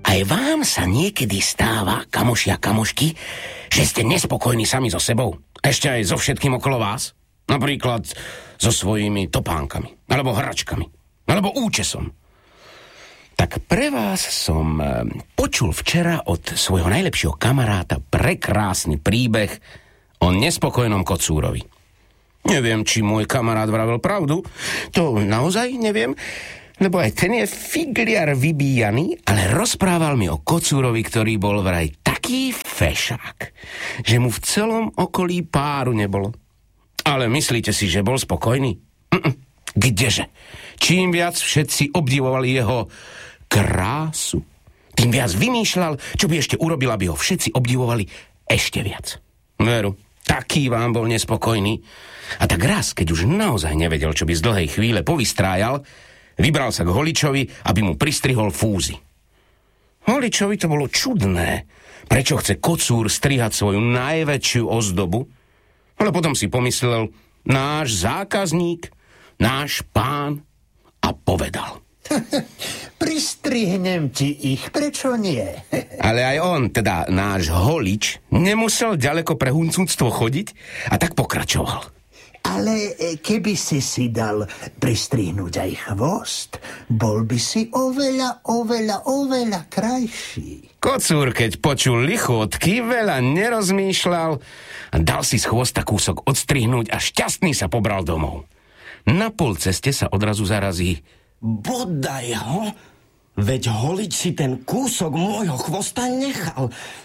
Aj vám sa niekedy stáva, kamoši a kamošky, že ste nespokojní sami so sebou? Ešte aj so všetkým okolo vás? Napríklad so svojimi topánkami, alebo hračkami, alebo účesom. Tak pre vás som počul včera od svojho najlepšieho kamaráta prekrásny príbeh o nespokojnom kocúrovi. Neviem, či môj kamarát vravel pravdu, to naozaj neviem, lebo aj ten je figliar vybíjaný, ale rozprával mi o kocúrovi, ktorý bol vraj taký fešák, že mu v celom okolí páru nebolo. Ale myslíte si, že bol spokojný? Kdeže? Čím viac všetci obdivovali jeho krásu, tým viac vymýšľal, čo by ešte urobil, aby ho všetci obdivovali ešte viac. Veru, taký vám bol nespokojný. A tak raz, keď už naozaj nevedel, čo by z dlhej chvíle povystrájal, vybral sa k holičovi, aby mu pristrihol fúzy. Holičovi to bolo čudné, prečo chce kocúr strihať svoju najväčšiu ozdobu, ale potom si pomyslel, náš zákazník, náš pán, a povedal: Pristrihnem ti ich, prečo nie? Ale aj on, teda náš holič, nemusel ďaleko pre huncúctvo chodiť a tak pokračoval. Ale keby si dal pristrihnúť aj chvost, bol by si oveľa krajší. Kocúr, keď počul lichotky, veľa nerozmýšľal a dal si z chvosta kúsok odstrihnúť a šťastný sa pobral domov. Na polceste sa odrazu zarazí: Bodaj ho, veď holič si ten kúsok môjho chvosta nechal.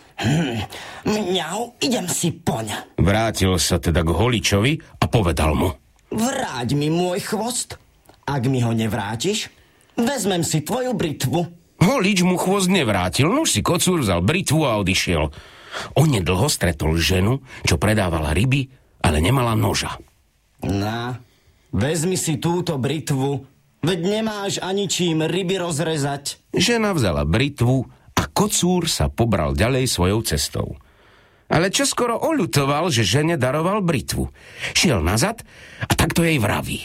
Mňau, idem si poň. Vrátil sa teda k holičovi a povedal mu: Vráť mi môj chvost. Ak mi ho nevrátiš, vezmem si tvoju britvu. Holič mu chvost nevrátil, nuž si kocúr vzal britvu a odišiel. Onedlho stretol ženu, čo predávala ryby, ale nemala noža. Na, vezmi si túto britvu, veď nemáš ani čím ryby rozrezať. Žena vzala britvu a kocúr sa pobral ďalej svojou cestou. Ale čoskoro oľutoval, že žene daroval britvu. Šiel nazad a takto jej vraví: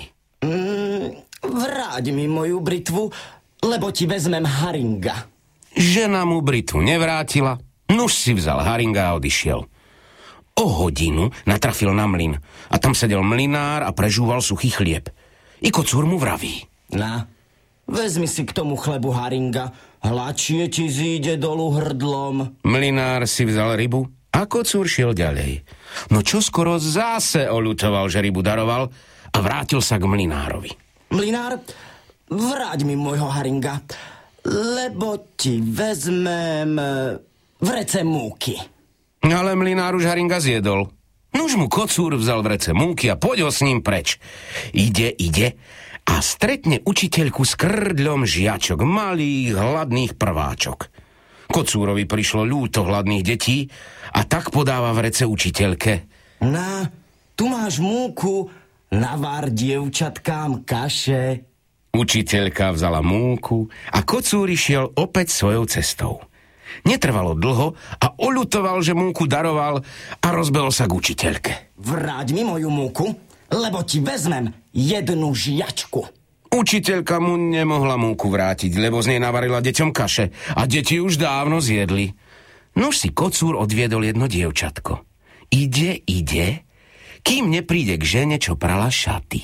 Vráť mi moju britvu, lebo ti vezmem haringa. Žena mu britvu nevrátila, nuž si vzal haringa a odišiel. O hodinu natrafil na mlyn a tam sedel mlynár a prežúval suchý chlieb. I kocúr mu vraví: Na, vezmi si k tomu chlebu haringa, hladšie ti zíde dolu hrdlom. Mlynár si vzal rybu a kocúr šiel ďalej. No čoskoro zase oľutoval, že rybu daroval, a vrátil sa k mlynárovi. Mlynár, vráť mi môjho haringa, lebo ti vezmem vrece múky. Ale mlynár už haringa zjedol. Nuž mu kocúr vzal vrece múky a poďol s ním preč. Ide a stretne učiteľku s krdľom žiačok, malých, hladných prváčok. Kocúrovi prišlo ľúto hladných detí a tak podáva vrece učiteľke: Na, tu máš múku, navár dievčatkám kaše. Učiteľka vzala múku a kocúr išiel opäť svojou cestou. Netrvalo dlho a oľutoval, že múku daroval, a rozbehol sa k učiteľke. Vráť mi moju múku, lebo ti vezmem jednu žiačku. Učiteľka mu nemohla múku vrátiť, lebo z nej navarila deťom kaše a deti už dávno zjedli. Nož si kocúr odviedol jedno dievčatko. Ide, kým nepríde k žene, čo prala šaty.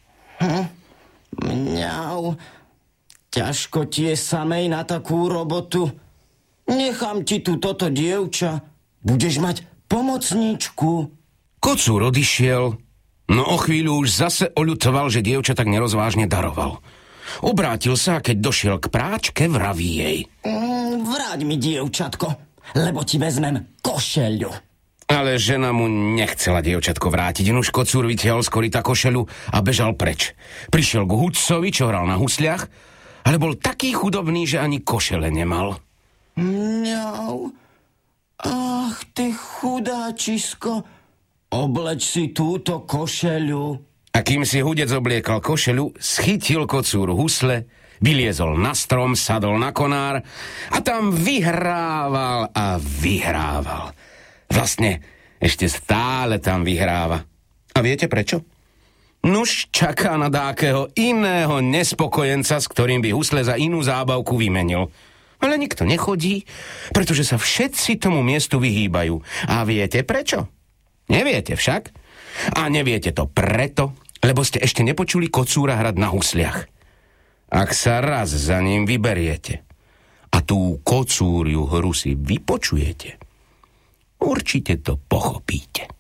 Mňau, ťažko ti je samej na takú robotu. Nechám ti tu toto dievča, budeš mať pomocníčku. Kocúr odišiel, no o chvíľu už zase oľutoval, že dievča tak nerozvážne daroval. Obrátil sa a keď došiel k práčke, vraví jej: Vráť mi dievčatko, lebo ti vezmem košeľu. Ale žena mu nechcela dievčatko vrátiť, nuž kocúr vytiahol z koryta košeľu a bežal preč. Prišiel k hudcovi, čo hral na husliach, ale bol taký chudobný, že ani košele nemal. Mňau, ach ty chudáčisko, obleč si túto košeľu. A kým si hudec obliekal košeľu, schytil kocúr husle, vyliezol na strom, sadol na konár a tam vyhrával a vyhrával. Vlastne ešte stále tam vyhráva. A viete prečo? Nuž čaká na dákeho iného nespokojenca, s ktorým by husle za inú zábavku vymenil. Ale nikto nechodí, pretože sa všetci tomu miestu vyhýbajú. A viete prečo? Neviete však? A neviete to preto, lebo ste ešte nepočuli kocúra hrať na husliach. Ak sa raz za ním vyberiete a tú kocúriu hru si vypočujete, určite to pochopíte.